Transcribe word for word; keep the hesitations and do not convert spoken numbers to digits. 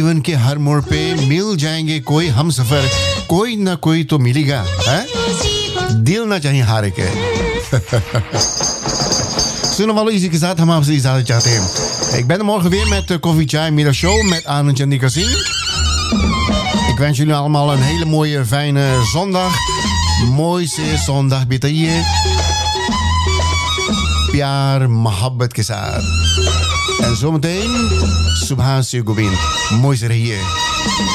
जीवन के हर मोड़ पे मिल जाएंगे कोई हम सफर, कोई ना कोई तो मिलेगा, है? दिल ना चाहिए हारे के। Suno walu isie ke saat, hama iets aan het Ik ben er morgen weer met de Koffie Chai Middag Show met Arend en Nikasin. Ik wens jullie allemaal een hele mooie, fijne zondag. Mooiste zondag bitaiye. Pyar, mohabbat ke saat. En zometeen, Subhan Se Gobind. Mooi se rahiye.